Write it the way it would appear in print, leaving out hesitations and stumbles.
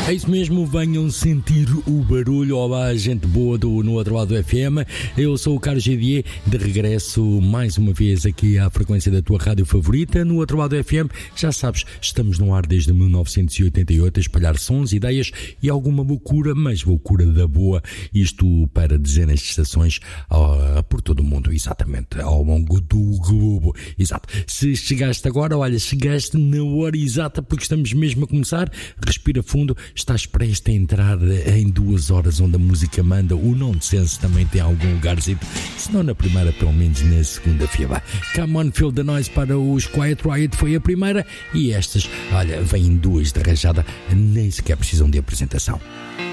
É isso mesmo, venham sentir o barulho. Olá, gente boa no outro lado do FM. Eu sou o Carlos Gidier, de regresso mais uma vez aqui à frequência da tua rádio favorita, no outro lado do FM. Já sabes, estamos no ar desde 1988 a espalhar sons, ideias e alguma loucura, mas loucura da boa. Isto para dezenas de estações por todo o mundo, exatamente, ao longo do globo. Exato. Se chegaste agora, olha, chegaste na hora exata, porque estamos mesmo a começar. Respira fundo, estás prestes a entrar em 2 horas onde a música manda. O nonsense também tem algum lugarzinho, se não na primeira, pelo menos na segunda-feira. Come on, Feel the Noise para os Quiet Riot foi a primeira, e estas, olha, vêm 2 de rajada, nem sequer precisam de apresentação.